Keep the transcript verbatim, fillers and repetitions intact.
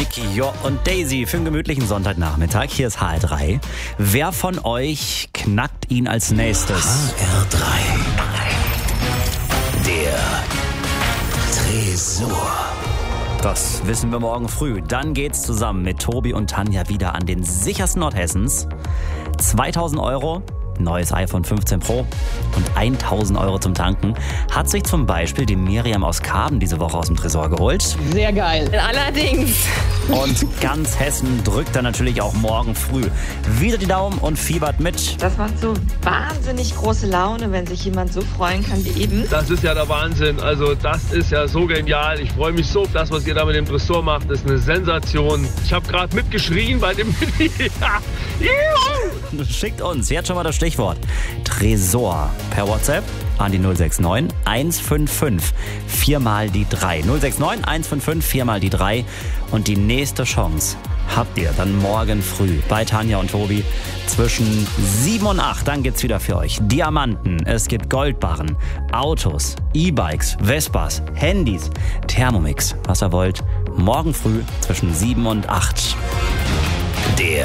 Jo und Daisy für einen gemütlichen Sonntagnachmittag. Hier ist H R drei. Wer von euch knackt ihn als nächstes? H R drei. Der Tresor. Das wissen wir morgen früh. Dann geht's zusammen mit Tobi und Tanja wieder an den sichersten Ort Hessens. zweitausend Euro, neues iPhone fünfzehn Pro und tausend Euro zum Tanken hat sich zum Beispiel die Miriam aus Karben diese Woche aus dem Tresor geholt. Sehr geil. Allerdings. Und ganz Hessen drückt dann natürlich auch morgen früh wieder die Daumen und fiebert mit. Das macht so wahnsinnig große Laune, wenn sich jemand so freuen kann wie eben. Das ist ja der Wahnsinn. Also das ist ja so genial. Ich freue mich so auf das, was ihr da mit dem Tresor macht. Das ist eine Sensation. Ich habe gerade mitgeschrien bei dem Mini. Juhu! Schickt uns jetzt schon mal das Stichwort Tresor per WhatsApp an die null sechs neun eins fünf fünf vier mal die drei. null sechs neun eins fünf fünf vier mal die drei. Und die nächste Chance habt ihr dann morgen früh bei Tanja und Tobi zwischen sieben und acht. Dann gibt's wieder für euch Diamanten, es gibt Goldbarren, Autos, E-Bikes, Vespas, Handys, Thermomix, was ihr wollt. Morgen früh zwischen sieben und acht. Der